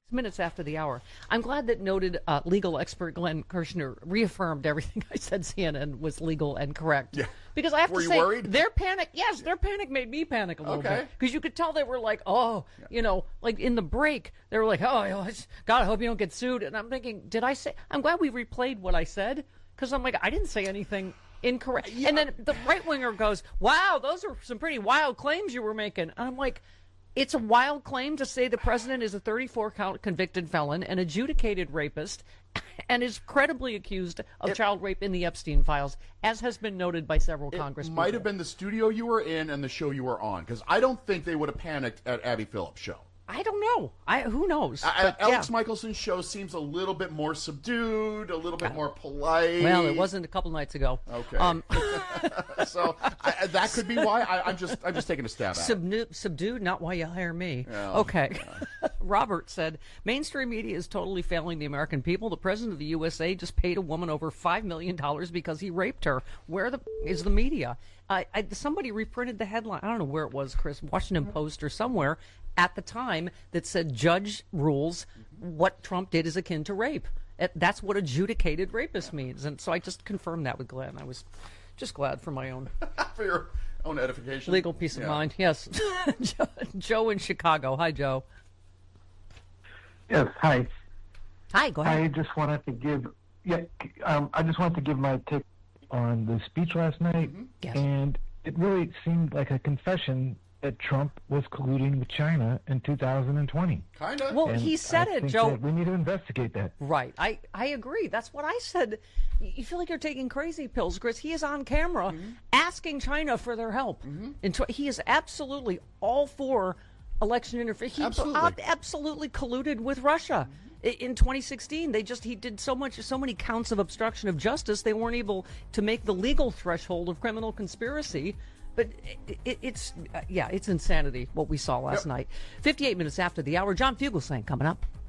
Minutes after the hour. I'm glad that noted legal expert Glenn Kirshner reaffirmed everything I said CNN was legal and correct. Yeah. Because I have Were to you say, worried? their panic made me panic a little bit. Because you could tell they were like, like in the break, they were like, God, I hope you don't get sued. And I'm thinking, I'm glad we replayed what I said. Because I'm like, I didn't say anything incorrect. Yeah. And then the right-winger goes, wow, those are some pretty wild claims you were making. And I'm like, it's a wild claim to say the president is a 34-count convicted felon, an adjudicated rapist, and is credibly accused of child rape in the Epstein files, as has been noted by several congresspeople. It might have been the studio you were in and the show you were on, because I don't think they would have panicked at Abby Phillips' show. I don't know. Who knows? Alex Michelson's show seems a little bit more subdued, a little bit more polite. Well, it wasn't a couple nights ago. Okay. So that could be why. I'm just taking a stab at it. Subdued, not why you hire me. Yeah, okay. Yeah. Robert said, mainstream media is totally failing the American people. The president of the USA just paid a woman over $5 million because he raped her. Where is the media? Somebody reprinted the headline. I don't know where it was, Chris, Washington Post or somewhere, at the time, that said judge rules what Trump did is akin to rape. That's what adjudicated rapist means. And so I just confirmed that with Glenn. I was just glad for my own. For your own edification. Legal peace of mind, yes. Joe in Chicago. Hi, Joe. Yes, hi. Hi, go ahead. I just wanted to give my take on the speech last night. Yes. And it really seemed like a confession that Trump was colluding with China in 2020. Kind of. Well, he said it, Joe. We need to investigate that. Right. I agree. That's what I said. You feel like you're taking crazy pills, Chris. He is on camera asking China for their help. And he is absolutely all for election interference. He absolutely colluded with Russia. In 2016, he did so many counts of obstruction of justice, they weren't able to make the legal threshold of criminal conspiracy. But it's insanity what we saw last night. 58 minutes after the hour, John Fugelsang coming up.